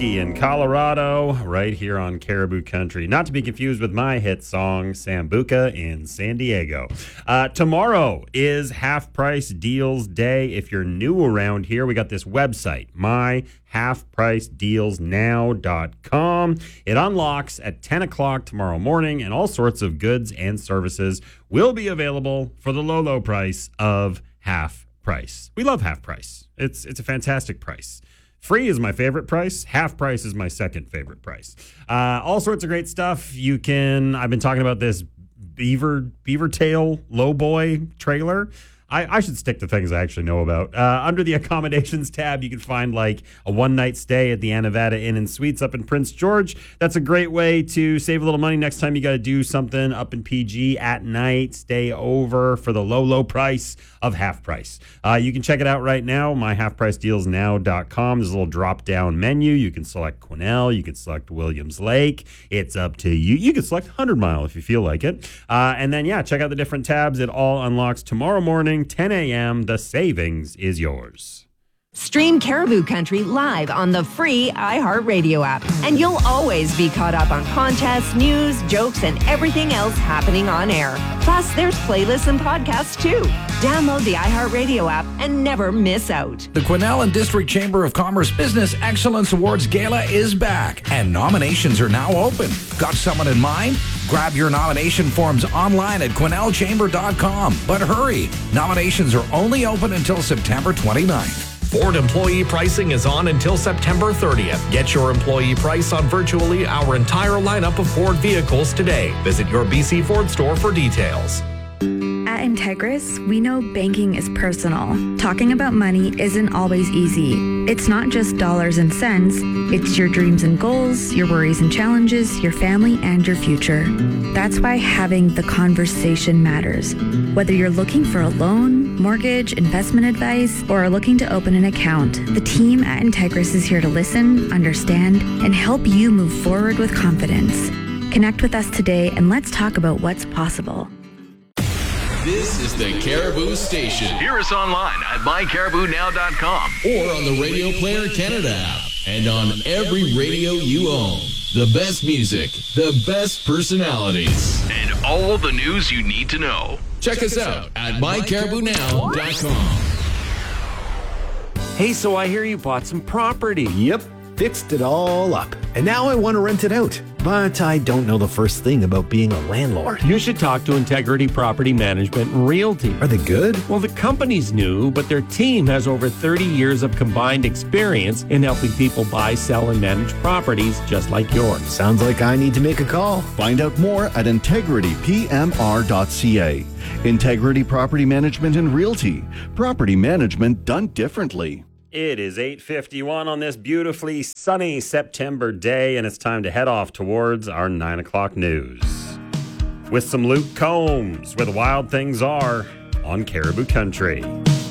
Whiskey in Colorado, right here on Caribou Country. Not to be confused with my hit song, Sambuca in San Diego. Tomorrow is Half Price Deals Day. If you're new around here, we got this website, myhalfpricedealsnow.com. It unlocks at 10 o'clock tomorrow morning, and all sorts of goods and services will be available for the low price of half price. We love half price. It's a fantastic price. Free is my favorite price. Half price is my second favorite price. All sorts of great stuff. I've been talking about this beaver tail lowboy trailer. I should stick to things I actually know about. Under the accommodations tab, you can find like a one-night stay at the Anavada Inn and Suites up in Prince George. That's a great way to save a little money next time you got to do something up in PG at night. Stay over for the low price of half price. You can check it out right now, myhalfpricedealsnow.com. There's a little drop-down menu. You can select Quesnel. You can select Williams Lake. It's up to you. You can select 100 Mile if you feel like it. And then, check out the different tabs. It all unlocks tomorrow morning, 10 a.m. The savings is yours. Stream Caribou Country live on the free iHeartRadio app, and you'll always be caught up on contests, news, jokes, and everything else happening on air. Plus, there's playlists and podcasts, too. Download the iHeartRadio app and never miss out. The Quesnel and District Chamber of Commerce Business Excellence Awards Gala is back, and nominations are now open. Got someone in mind? Grab your nomination forms online at QuesnelChamber.com. But hurry, nominations are only open until September 29th. Ford employee pricing is on until September 30th. Get your employee price on virtually our entire lineup of Ford vehicles today. Visit your BC Ford store for details. At Integris, we know banking is personal. Talking about money isn't always easy. It's not just dollars and cents. It's your dreams and goals, your worries and challenges, your family, and your future. That's why having the conversation matters. Whether you're looking for a loan, mortgage, investment advice, or are looking to open an account, the team at Integris is here to listen, understand, and help you move forward with confidence. Connect with us today and let's talk about what's possible. This is the Caribou Station. Hear us online at mycaribounow.com or on the Radio Player Canada app and on every radio you own. The best music, the best personalities, and all the news you need to know. Check us out at mycaribounow.com. Hey, so I hear you bought some property. Yep, fixed it all up. And now I want to rent it out. But I don't know the first thing about being a landlord. You should talk to Integrity Property Management and Realty. Are they good? Well, the company's new, but their team has over 30 years of combined experience in helping people buy, sell, and manage properties just like yours. Sounds like I need to make a call. Find out more at integritypmr.ca. Integrity Property Management and Realty. Property management done differently. It is 8:51 on this beautifully sunny September day, and it's time to head off towards our 9 o'clock news. With some Luke Combs, where the wild things are on Caribou Country.